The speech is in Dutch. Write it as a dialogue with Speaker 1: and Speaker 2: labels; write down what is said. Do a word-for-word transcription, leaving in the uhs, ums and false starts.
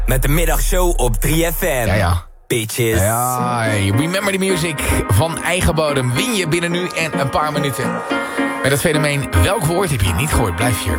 Speaker 1: Met de middagshow op drie F M.
Speaker 2: Ja, ja.
Speaker 1: Bitches.
Speaker 2: Ja, Remember the Music van eigen bodem. Win je binnen nu en een paar minuten. Met het fenomeen Welk Woord heb je niet gehoord? Blijf hier.